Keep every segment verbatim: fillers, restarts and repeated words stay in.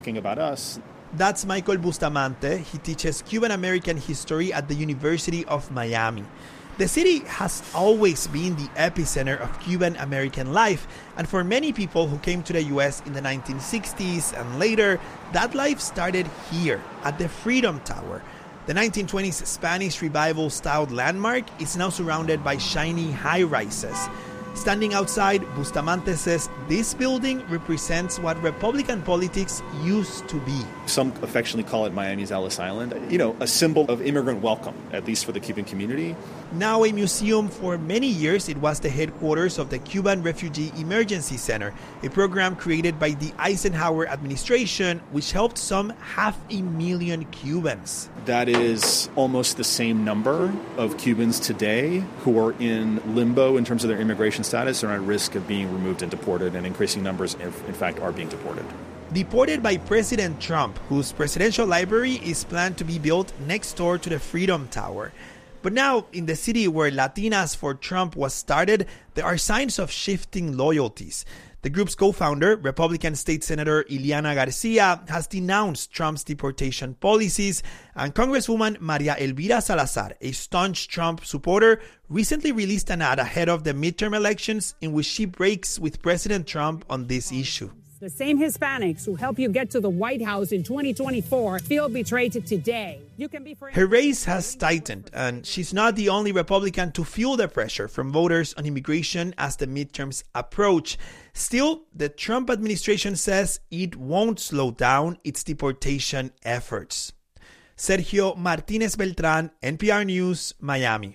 About us. That's Michael Bustamante. He teaches Cuban American history at the University of Miami. The city has always been the epicenter of Cuban American life, and for many people who came to the U S in the nineteen sixties and later, that life started here at the Freedom Tower. The nineteen twenties Spanish Revival-styled landmark is now surrounded by shiny high-rises. Standing outside, Bustamante says this building represents what Republican politics used to be. Some affectionately call it Miami's Ellis Island, you know, a symbol of immigrant welcome, at least for the Cuban community. Now a museum, for many years it was the headquarters of the Cuban Refugee Emergency Center, a program created by the Eisenhower administration, which helped some half a million Cubans. That is almost the same number of Cubans today who are in limbo in terms of their immigration status and are at risk of being removed and deported, and increasing numbers, if, in fact, are being deported. Deported by President Trump, whose presidential library is planned to be built next door to the Freedom Tower. But now, in the city where Latinas for Trump was started, there are signs of shifting loyalties. The group's co-founder, Republican State Senator Ileana Garcia, has denounced Trump's deportation policies, and Congresswoman Maria Elvira Salazar, a staunch Trump supporter, recently released an ad ahead of the midterm elections in which she breaks with President Trump on this issue. The same Hispanics who help you get to the White House in twenty twenty-four feel betrayed today. You can be for- Her race has tightened, and she's not the only Republican to feel the pressure from voters on immigration as the midterms approach. Still, the Trump administration says it won't slow down its deportation efforts. Sergio Martinez Beltran, N P R News, Miami.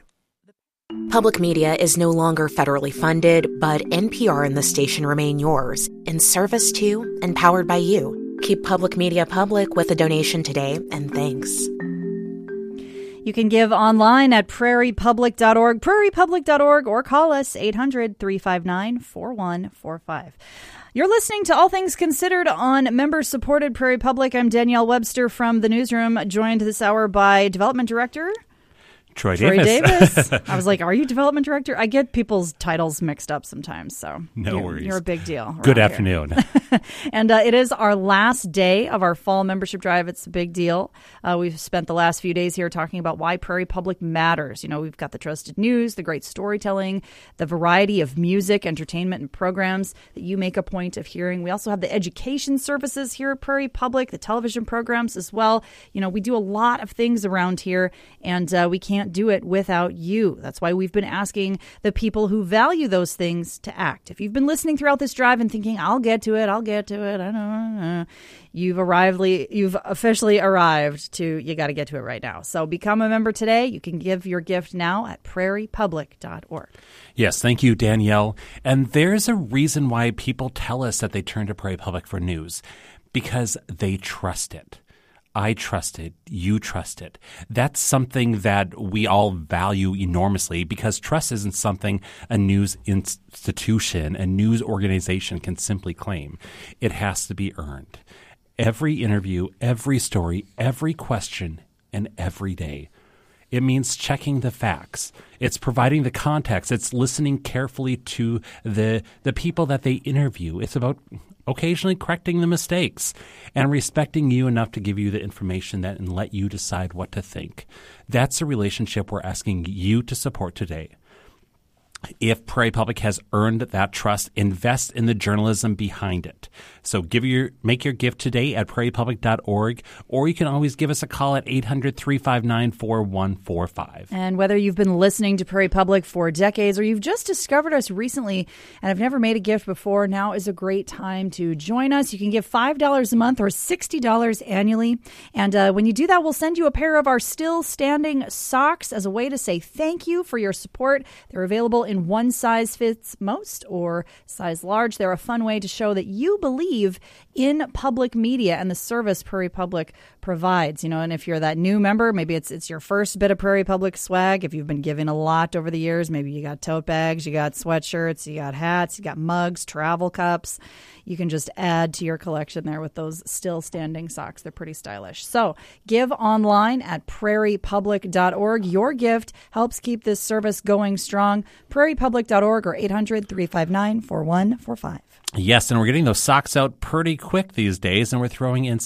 Public media is no longer federally funded, but N P R and the station remain yours, in service to and powered by you. Keep public media public with a donation today, and thanks. You can give online at prairie public dot org, prairie public dot org, or call us eight hundred, three five nine, four one four five. You're listening to All Things Considered on member-supported Prairie Public. I'm Danielle Webster from the newsroom, joined this hour by Development Director Troy, Troy Davis. Davis. I was like, are you development director? I get people's titles mixed up sometimes, so no you're, worries. You're a big deal. Good afternoon. And uh, it is our last day of our fall membership drive. It's a big deal. Uh, we've spent the last few days here talking about why Prairie Public matters. You know, we've got the trusted news, the great storytelling, the variety of music, entertainment, and programs that you make a point of hearing. We also have the education services here at Prairie Public, the television programs as well. You know, we do a lot of things around here, and uh, we can't do it without you. That's why we've been asking the people who value those things to act. If you've been listening throughout this drive and thinking, I'll get to it, I'll get to it, I don't know, you've arrived, you've officially arrived to, you got to get to it right now. So become a member today. You can give your gift now at prairie public dot org. Yes, thank you, Danielle. And there's a reason why people tell us that they turn to Prairie Public for news, because they trust it. I trust it. You trust it. That's something that we all value enormously, because trust isn't something a news institution, a news organization can simply claim. It has to be earned. Every interview, every story, every question, and every day. It means checking the facts. It's providing the context. It's listening carefully to the the people that they interview. It's about occasionally correcting the mistakes and respecting you enough to give you the information that and let you decide what to think. That's a relationship we're asking you to support today. If Prairie Public has earned that trust, invest in the journalism behind it. So give your make your gift today at prairie public dot org, or you can always give us a call at eight hundred, three five nine, four one four five. And whether you've been listening to Prairie Public for decades or you've just discovered us recently and have never made a gift before, now is a great time to join us. You can give five dollars a month or sixty dollars annually. And uh, when you do that, we'll send you a pair of our Still Standing socks as a way to say thank you for your support. They're available in one size fits most or size large. They're a fun way to show that you believe in public media and the service Prairie Public provides. You know, and if you're that new member, maybe it's it's your first bit of Prairie Public swag. If you've been giving a lot over the years, maybe you got tote bags, you got sweatshirts, you got hats, you got mugs, travel cups. You can just add to your collection there with those Still Standing socks. They're pretty stylish. So give online at prairie public dot org. Your gift helps keep this service going strong. prairie public dot org or eight hundred, three five nine, four one four five. Yes, and we're getting those socks out pretty quick these days, and we're throwing in